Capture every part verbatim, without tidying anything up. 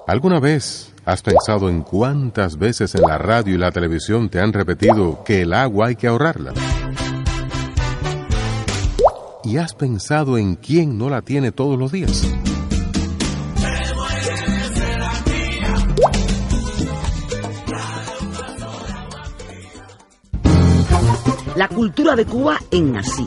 ¿Alguna vez has pensado en cuántas veces en la radio y la televisión te han repetido que el agua hay que ahorrarla? ¿Y has pensado en quién no la tiene todos los días? La cultura de Cuba en Así.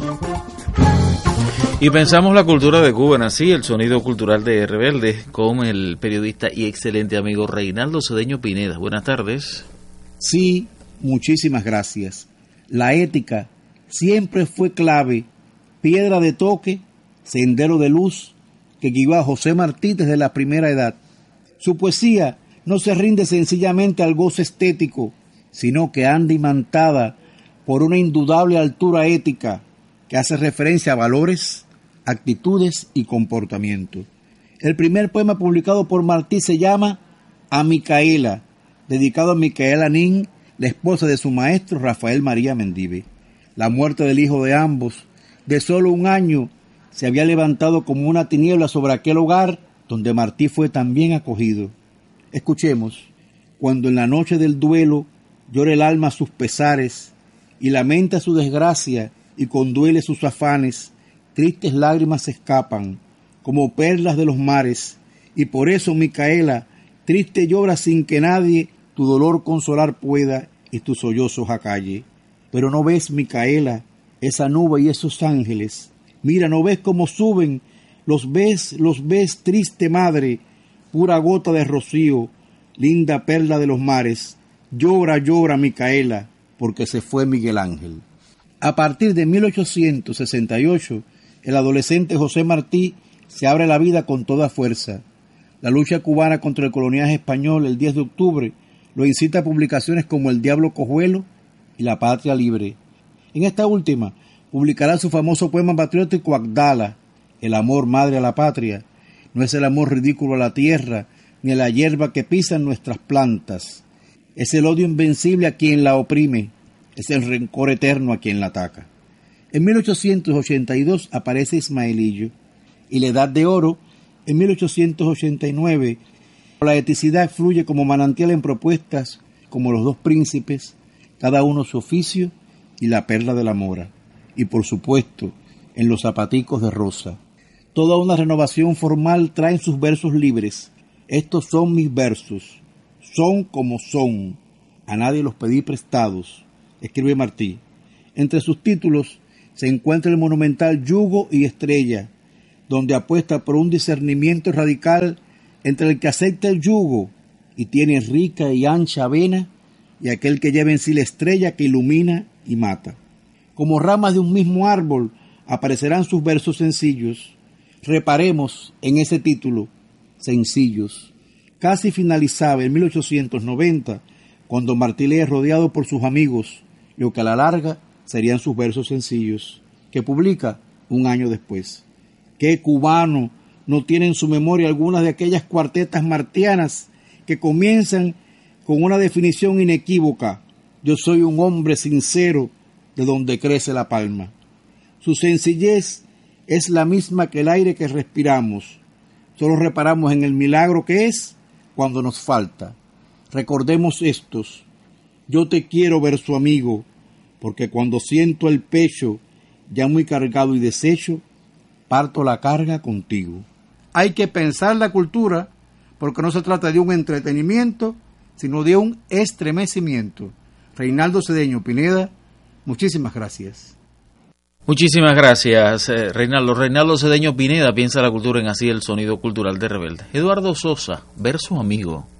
Y pensamos la cultura de Cuba en Así, el sonido cultural de Rebelde, con el periodista y excelente amigo Reinaldo Cedeño Pineda. Buenas tardes. Sí, muchísimas gracias. La ética siempre fue clave, piedra de toque, sendero de luz que guió a José Martí desde la primera edad. Su poesía no se rinde sencillamente al gozo estético, sino que anda imantada por una indudable altura ética que hace referencia a valores, actitudes y comportamiento. El primer poema publicado por Martí se llama A Micaela, dedicado a Micaela Nin, la esposa de su maestro Rafael María Mendive. La muerte del hijo de ambos, de solo un año, se había levantado como una tiniebla sobre aquel hogar donde Martí fue tan bien acogido. Escuchemos: cuando en la noche del duelo llora el alma sus pesares y lamenta su desgracia y conduele sus afanes, tristes lágrimas escapan como perlas de los mares, y por eso, Micaela, triste llora sin que nadie tu dolor consolar pueda y tus sollozos acalle. Pero no ves, Micaela, esa nube y esos ángeles. Mira, no ves cómo suben, los ves, los ves, triste madre, pura gota de rocío, linda perla de los mares. Llora, llora, Micaela, porque se fue Miguel Ángel. A partir de mil ochocientos sesenta y ocho, el adolescente José Martí se abre la vida con toda fuerza. La lucha cubana contra el coloniaje español el diez de octubre lo incita a publicaciones como El Diablo Cojuelo y La Patria Libre. En esta última, publicará su famoso poema patriótico Agdala, el amor madre a la patria. No es el amor ridículo a la tierra, ni a la hierba que pisan nuestras plantas. Es el odio invencible a quien la oprime, es el rencor eterno a quien la ataca. En mil ochocientos ochenta y dos aparece Ismaelillo, y la Edad de Oro, en mil ochocientos ochenta y nueve, la eticidad fluye como manantial en propuestas como Los dos príncipes, cada uno su oficio y La perla de la mora, y por supuesto, en Los zapaticos de rosa. Toda una renovación formal trae sus versos libres. Estos son mis versos, son como son, a nadie los pedí prestados, escribe Martí. Entre sus títulos se encuentra el monumental Yugo y Estrella, donde apuesta por un discernimiento radical entre el que acepta el yugo y tiene rica y ancha avena, y aquel que lleva en sí la estrella que ilumina y mata. Como ramas de un mismo árbol aparecerán sus versos sencillos. Reparemos en ese título, sencillos. Casi finalizaba en mil ochocientos noventa, cuando Martí lee rodeado por sus amigos, lo que a la larga serían sus versos sencillos, que publica un año después. ¿Qué cubano no tiene en su memoria algunas de aquellas cuartetas martianas que comienzan con una definición inequívoca? Yo soy un hombre sincero de donde crece la palma. Su sencillez es la misma que el aire que respiramos. Solo reparamos en el milagro que es cuando nos falta. Recordemos estos. Yo te quiero, verso amigo, porque cuando siento el pecho ya muy cargado y deshecho, parto la carga contigo. Hay que pensar la cultura, porque no se trata de un entretenimiento, sino de un estremecimiento. Reinaldo Cedeño Pineda, muchísimas gracias. Muchísimas gracias, eh, Reinaldo. Reinaldo Cedeño Pineda piensa la cultura en Así, el sonido cultural de Rebelde. Eduardo Sosa, verso amigo.